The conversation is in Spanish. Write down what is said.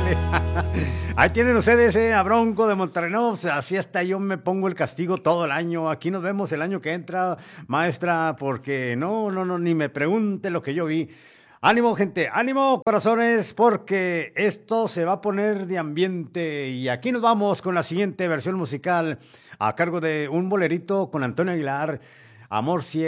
ándele. Ahí tienen ustedes a Bronco de Monterrey. No, pues, así hasta yo me pongo el castigo todo el año. Aquí nos vemos el año que entra, maestra, porque no, ni me pregunte lo que yo vi. Ánimo, gente, ánimo, corazones, porque esto se va a poner de ambiente. Y aquí nos vamos con la siguiente versión musical a cargo de un bolerito con Antonio Aguilar, Amor Ciego.